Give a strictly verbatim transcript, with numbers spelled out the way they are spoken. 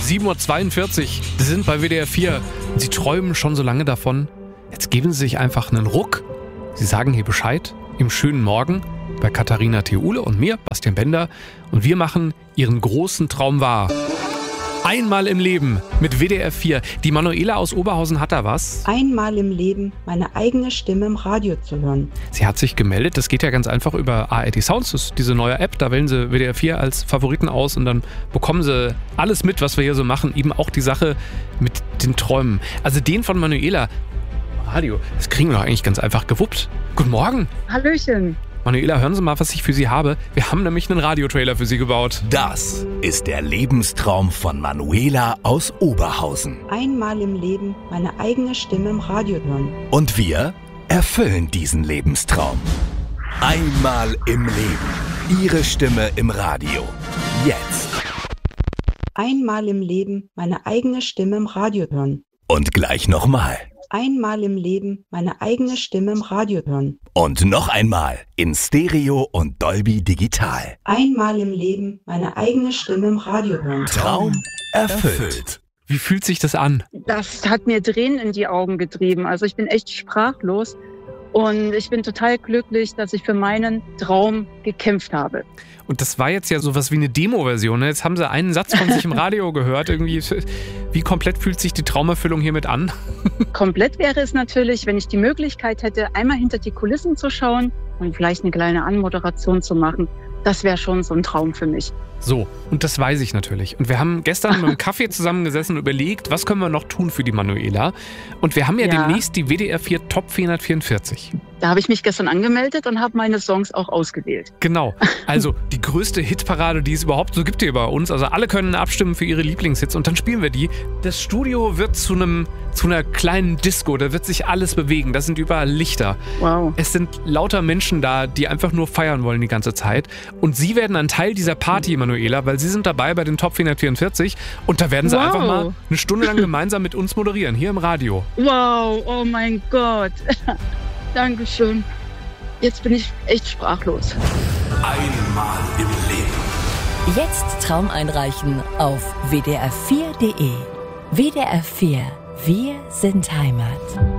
sieben Uhr zweiundvierzig. Sie sind bei W D R vier. Sie träumen schon so lange davon. Jetzt geben Sie sich einfach einen Ruck. Sie sagen hier Bescheid im schönen Morgen bei Katharina Theule und mir, Bastian Bender. Und wir machen Ihren großen Traum wahr. Einmal im Leben mit W D R vier. Die Manuela aus Oberhausen hat da was. Einmal im Leben meine eigene Stimme im Radio zu hören. Sie hat sich gemeldet. Das geht ja ganz einfach über A R D Sounds. Das ist diese neue App. Da wählen Sie W D R vier als Favoriten aus und dann bekommen Sie alles mit, was wir hier so machen. Eben auch die Sache mit den Träumen. Also den von Manuela. Radio, das kriegen wir doch eigentlich ganz einfach gewuppt. Guten Morgen. Hallöchen. Manuela, hören Sie mal, was ich für Sie habe. Wir haben nämlich einen Radiotrailer für Sie gebaut. Das ist der Lebenstraum von Manuela aus Oberhausen. Einmal im Leben meine eigene Stimme im Radio hören. Und wir erfüllen diesen Lebenstraum. Einmal im Leben. Ihre Stimme im Radio. Jetzt. Einmal im Leben meine eigene Stimme im Radio hören. Und gleich nochmal. Einmal im Leben meine eigene Stimme im Radio hören. Und noch einmal in Stereo und Dolby Digital. Einmal im Leben meine eigene Stimme im Radio hören. Traum erfüllt. Wie fühlt sich das an? Das hat mir Tränen in die Augen getrieben. Also ich bin echt sprachlos. Und ich bin total glücklich, dass ich für meinen Traum gekämpft habe. Und das war jetzt ja sowas wie eine Demo-Version. Jetzt haben Sie einen Satz von sich im Radio gehört. Irgendwie, wie komplett fühlt sich die Traumerfüllung hiermit an? Komplett wäre es natürlich, wenn ich die Möglichkeit hätte, einmal hinter die Kulissen zu schauen und vielleicht eine kleine Anmoderation zu machen. Das wäre schon so ein Traum für mich. So, und das weiß ich natürlich. Und wir haben gestern beim Kaffee zusammengesessen und überlegt, was können wir noch tun für die Manuela. Und wir haben ja, ja. demnächst die W D R vier Top vierhundertvierundvierzig. Da habe ich mich gestern angemeldet und habe meine Songs auch ausgewählt. Genau, also die größte Hitparade, die es überhaupt so gibt hier bei uns. Also alle können abstimmen für ihre Lieblingshits und dann spielen wir die. Das Studio wird zu einem zu einer kleinen Disco, da wird sich alles bewegen. Da sind überall Lichter. Wow. Es sind lauter Menschen da, die einfach nur feiern wollen die ganze Zeit. Und Sie werden ein Teil dieser Party, Manuela, weil Sie sind dabei bei den Top vierhundertvierundvierzig und da werden Sie wow. einfach mal eine Stunde lang gemeinsam mit uns moderieren, hier im Radio. Wow, oh mein Gott. Dankeschön. Jetzt bin ich echt sprachlos. Einmal im Leben. Jetzt Traum einreichen auf w d r vier punkt d e. W D R vier. Wir sind Heimat.